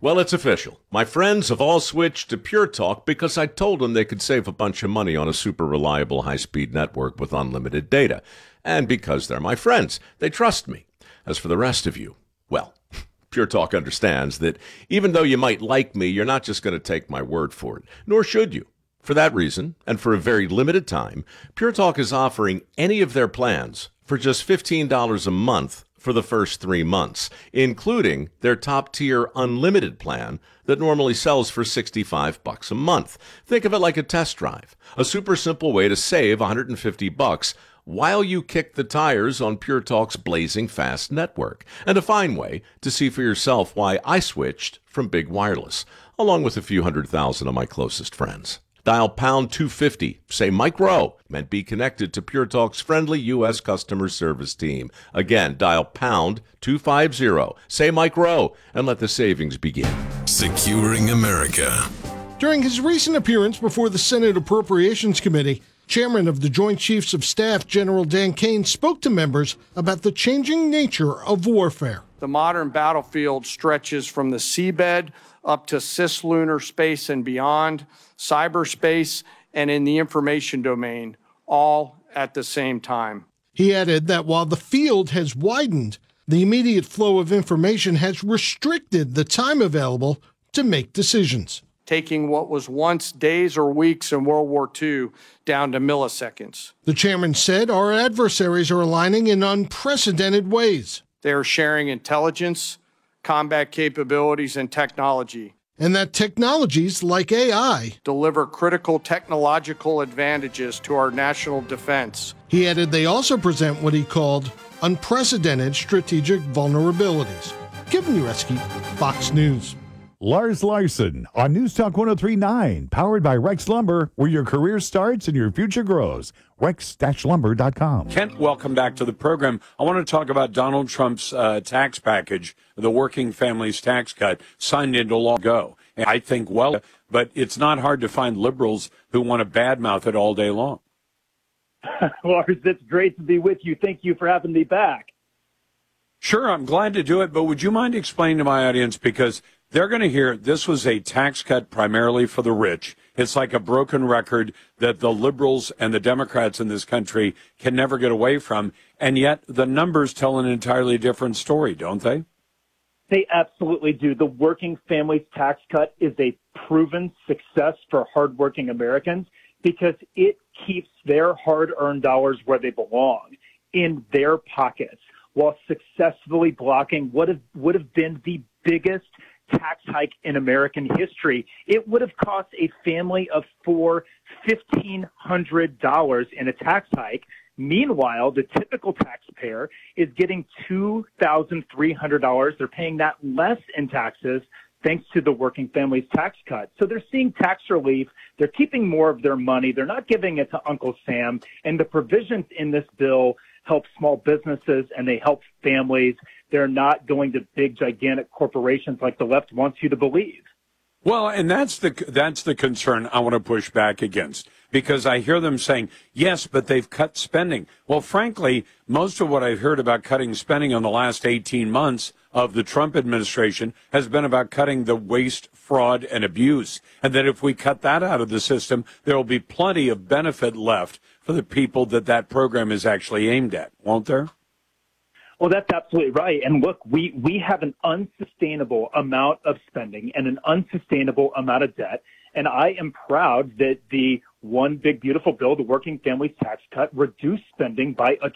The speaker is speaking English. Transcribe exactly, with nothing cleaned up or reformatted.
Well, it's official. My friends have all switched to Pure Talk because I told them they could save a bunch of money on a super reliable high-speed network with unlimited data. And because they're my friends, they trust me. As for the rest of you, well, Pure Talk understands that even though you might like me, you're not just going to take my word for it, nor should you. For that reason, and for a very limited time, Pure Talk is offering any of their plans for just fifteen dollars a month for the first three months, including their top-tier unlimited plan that normally sells for sixty-five bucks a month. Think of it like a test drive, a super simple way to save one hundred fifty bucks while you kick the tires on Pure Talk's blazing fast network, and a fine way to see for yourself why I switched from Big Wireless, along with a few hundred thousand of my closest friends. Dial pound two fifty, say Mike Rowe, and be connected to Pure Talk's friendly U S customer service team. Again, dial pound two fifty, say Mike Rowe, and let the savings begin. Securing America. During his recent appearance before the Senate Appropriations Committee, Chairman of the Joint Chiefs of Staff, General Dan Kane, spoke to members about the changing nature of warfare. The modern battlefield stretches from the seabed up to cislunar space and beyond, cyberspace, and in the information domain, all at the same time. He added that while the field has widened, the immediate flow of information has restricted the time available to make decisions. Taking what was once days or weeks in World War Two down to milliseconds. The chairman said our adversaries are aligning in unprecedented ways. They are sharing intelligence, combat capabilities, and technology. And that technologies like A I deliver critical technological advantages to our national defense. He added they also present what he called unprecedented strategic vulnerabilities. Kevin Ureski, Fox News. Lars Larson on News Talk one oh three point nine, powered by Rex Lumber, where your career starts and your future grows. rex dash lumber dot com. Kent, welcome back to the program. I want to talk about Donald Trump's uh, tax package, the working families tax cut, signed into law ago. And I think, well, but it's not hard to find liberals who want to badmouth it all day long. Lars, it's great to be with you. Thank you for having me back. Sure, I'm glad to do it, but would you mind explaining to my audience, because they're going to hear this was a tax cut primarily for the rich. It's like a broken record that the liberals and the Democrats in this country can never get away from. And yet the numbers tell an entirely different story, don't they? They absolutely do. The working families tax cut is a proven success for hardworking Americans because it keeps their hard-earned dollars where they belong, in their pockets, while successfully blocking what have, would have been the biggest tax hike in American history. It would have cost a family of four fifteen hundred dollars in a tax hike. Meanwhile, the typical taxpayer is getting two thousand three hundred dollars. They're paying that less in taxes thanks to the working families tax cut. So they're seeing tax relief. They're keeping more of their money. They're not giving it to Uncle Sam. And the provisions in this bill help small businesses and they help families. They're not going to big, gigantic corporations like the left wants you to believe. Well, and that's the that's the concern I want to push back against, because I hear them saying, yes, but they've cut spending. Well, frankly, most of what I've heard about cutting spending in the last eighteen months of the Trump administration has been about cutting the waste, fraud, and abuse. And that if we cut that out of the system, there will be plenty of benefit left for the people that that program is actually aimed at, won't there? Well, that's absolutely right. And look, we, we have an unsustainable amount of spending and an unsustainable amount of debt. And I am proud that the one big, beautiful bill, the working families tax cut, reduced spending by a